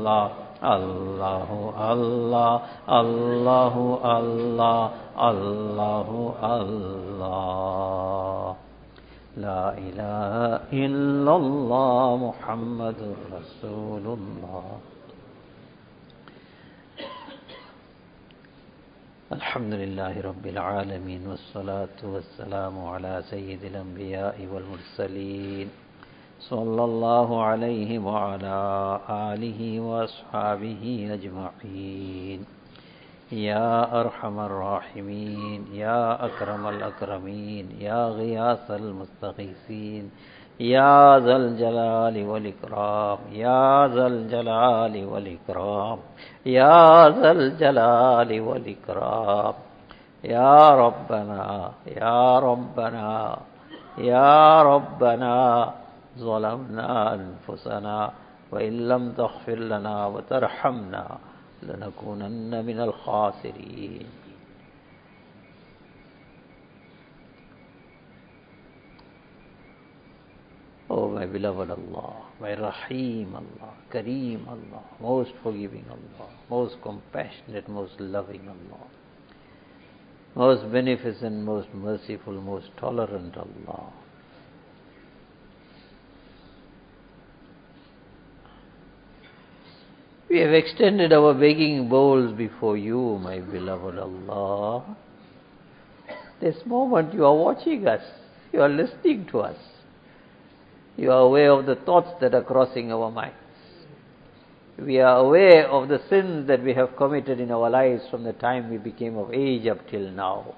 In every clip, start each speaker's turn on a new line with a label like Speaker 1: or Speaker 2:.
Speaker 1: Allah, Allahu Allah, Allahu Allah, Allahu Allah. La ilaha illallah Muhammadur Rasulullah. Alhamdulillahi Rabbil Alameen, wassalatu wassalamu ala sayyidil anbiya'i wal mursaleen, sallallahu alayhi wa ala alihi wa ashabihi ajma'in. Ya Arhamar Rahimin, Ya Akramal Akramin, Ya Ghiyasal Mustaghisin, Ya Zal Jalali wal Ikram, Ya Zal Jalali wal Ikram, Ya Zal Jalali wal Ikram. Ya Rabbana, Ya Rabbana, Ya Rabbana, ظلمنا أنفسنا وإن لم تغفر لنا وترحمنا لنكونن من الخاسرين. Oh my beloved Allah, my Rahim Allah, Kareem Allah, most forgiving Allah, most compassionate, most loving Allah, most beneficent, most merciful, most tolerant Allah. We have extended our begging bowls before you, my beloved Allah. This moment you are watching us, you are listening to us. You are aware of the thoughts that are crossing our minds. We are aware of the sins that we have committed in our lives from the time we became of age up till now.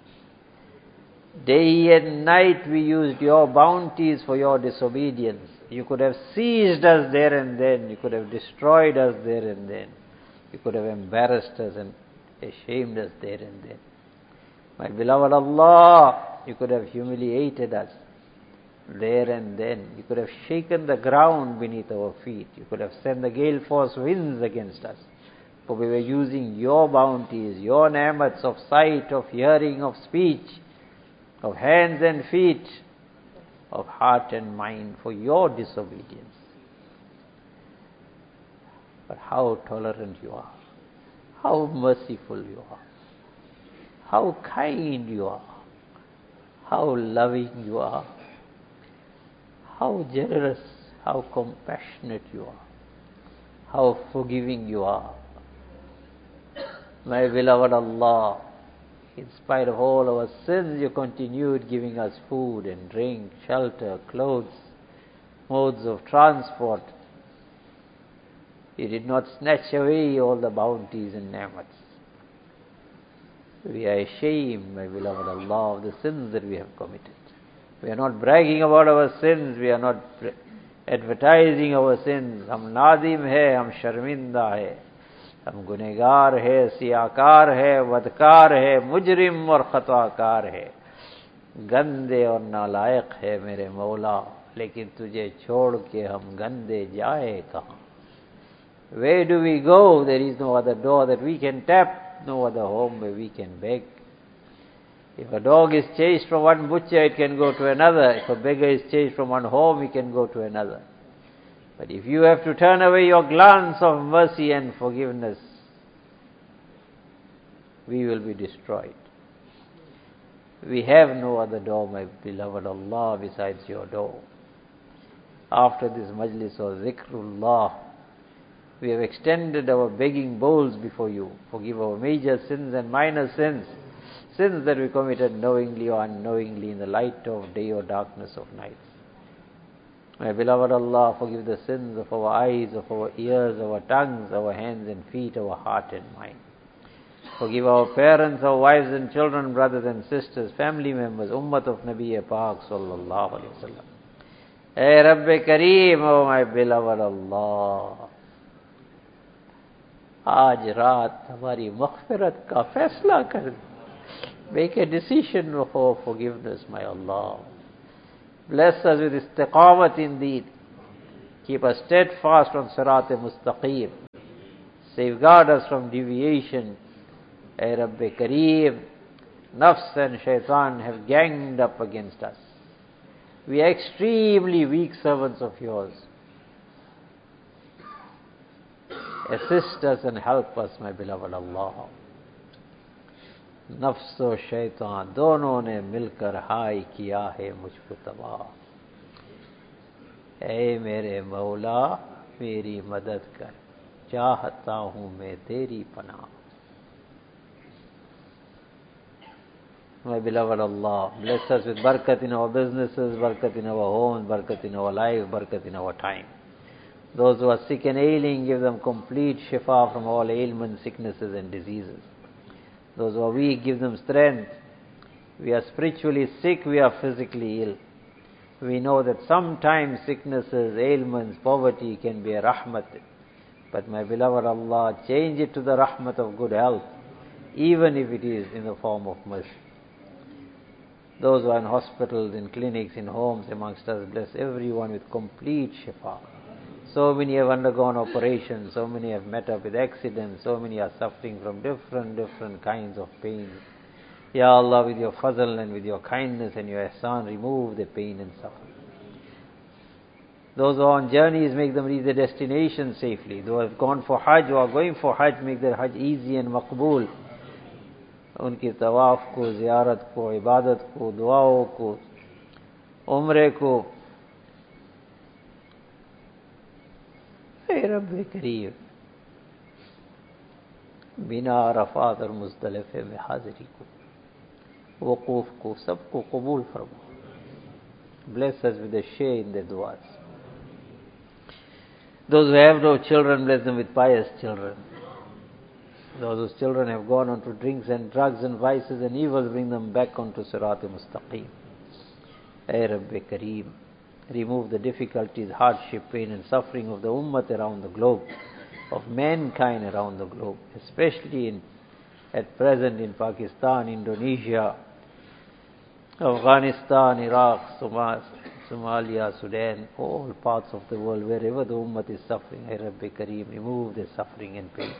Speaker 1: Day and night we used your bounties for your disobedience. You could have seized us there and then. You could have destroyed us there and then. You could have embarrassed us and ashamed us there and then. My beloved Allah, you could have humiliated us there and then. You could have shaken the ground beneath our feet. You could have sent the gale force winds against us. For we were using your bounties, your ni'mats of sight, of hearing, of speech, of hands and feet, of heart and mind for your disobedience. But how tolerant you are, how merciful you are, how kind you are, how loving you are, how generous, how compassionate you are, how forgiving you are. My beloved Allah, in spite of all our sins, you continued giving us food and drink, shelter, clothes, modes of transport. You did not snatch away all the bounties and ni'mats. We are ashamed, my beloved Allah, of the sins that we have committed. We are not bragging about our sins, we are not advertising our sins. Hum nadim hai, hum sharminda hai. हम गुनहगार है, सियाकार है, वदकार है, मुजरिम और खताकार है, गंदे और नालायक है मेरे मौला, लेकिन तुझे छोड़ के हम गंदे जाए कहाँ? Where do we go? There is no other door that we can tap, no other home where we can beg. If a dog is chased from one butcher, it can go to another. If a beggar is chased from one home, he can go to another. But if you have to turn away your glance of mercy and forgiveness, we will be destroyed. We have no other door, my beloved Allah, besides your door. After this majlis of zikrullah, we have extended our begging bowls before you. Forgive our major sins and minor sins, sins that we committed knowingly or unknowingly in the light of day or darkness of night. My beloved Allah, forgive the sins of our eyes, of our ears, our tongues, our hands and feet, our heart and mind. Forgive our parents, our wives and children, brothers and sisters, family members, Ummat of Nabi Pak sallallahu alayhi wa sallam. Hey Rabbi Kareem, oh my beloved Allah, आज रात हमारी मग़फ़िरत का फैसला कर दे. Make a decision for forgiveness, my Allah. Bless us with istiqamat in deed. Keep us steadfast on Sirat-e-Mustaqim. Safeguard us from deviation. Ay Rabbi Kareem, nafs and shaitan have ganged up against us. We are extremely weak servants of yours. Assist us and help us, my beloved Allah. नफ्स और शैतान दोनों ने मिलकर हाय किया है मुझको तबाह। ऐ मेरे मौला मेरी मदद कर, चाहता हूँ मैं तेरी पनाह। My beloved Allah, bless us with barakat in our businesses, barakat in our homes, barakat in our life, barakat in our time. Those who are sick and ailing, give them complete shifa from all ailments, sicknesses and diseases. Those who are weak, give them strength. We are spiritually sick, we are physically ill. We know that sometimes sicknesses, ailments, poverty can be a rahmat. But my beloved Allah, change it to the rahmat of good health, even if it is in the form of mercy. Those who are in hospitals, in clinics, in homes amongst us, bless everyone with complete shifa. So many have undergone operations, so many have met up with accidents, so many are suffering from different kinds of pain. Ya Allah, with your fazl and with your kindness and your ihsan, remove the pain and suffering. Those who are on journeys, make them reach their destination safely. Those who have gone for Hajj or are going for Hajj, make their Hajj easy and maqbool. उनकी तवाफ़ को, ज़ियारत को, इबादत को, दुआओं को, उम्रे को ऐ रब करीम बिना अरफात और मुज़दलिफ़े में हाज़िरी को, वक़ूफ़ को, सबको कबूल फरमा. Bless us with a share in their du'as. Those who have no children, bless them with pious children. Those whose children have gone on to drinks and drugs and vices and evils, bring them back onto Sirat al-Mustaqim. Ay Rabbi Kareem, remove the difficulties, hardship, pain and suffering of the ummah around the globe, of mankind around the globe, especially at present in Pakistan, Indonesia, Afghanistan, Iraq, Somalia, Sudan, all parts of the world, wherever the ummah is suffering. Ay Rabbi Kareem, remove their suffering and pain.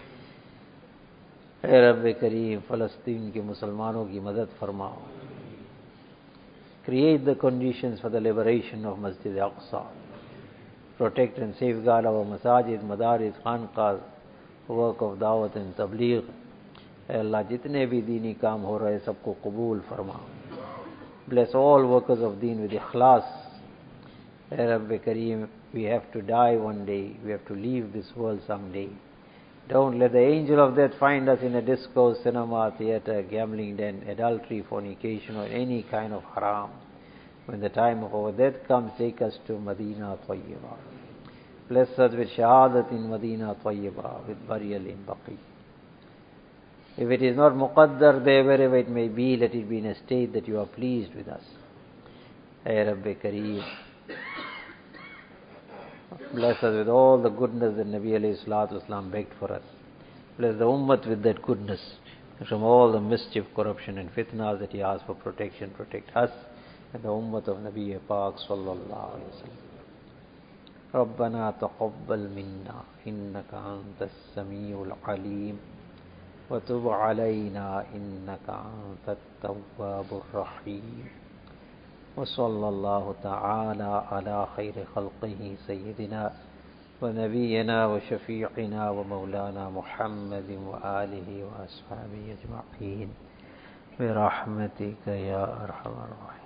Speaker 1: ऐ रब करीम फ़लस्तीन के मुसलमानों की मदद फरमाओ. Create the conditions for the liberation of Masjid Aqsa. Protect and safeguard our masajid, madaris, khanqahs, work of dawat and tabligh. ऐ अल्लाह जितने भी दीनी काम हो रहे सबको कबूल फरमा. Bless all workers of deen with ikhlas. ऐ रब करीम, we have to die one day, we have to leave this world someday. Don't let the angel of death find us in a disco, cinema, theater, gambling den, adultery, fornication, or any kind of haram. When the time of our death comes, take us to Madina Tayyibah. Bless us with shahadat in Madina Tayyibah, with burial in Baqi. If it is not muqaddar there, wherever it may be, let it be in a state that you are pleased with us. Ay Rabbi Kareem, bless us with all the goodness that Nabi alayhi salatu wasalam begged for us. Bless the ummah with that goodness. From all the mischief, corruption and fitnas that he asked for protection, protect us and the ummah of Nabi Pak sallallahu alayhi wa sallam. ربنا تقبل منا إنك أنت السميع العليم وتب علينا إنك أنت التواب الرحيم وصلى الله تعالى على خير خلقه سيدنا ونبينا وشفيعنا ومولانا محمد وآله وأصحابه أجمعين برحمتك يا أرحم الراحمين.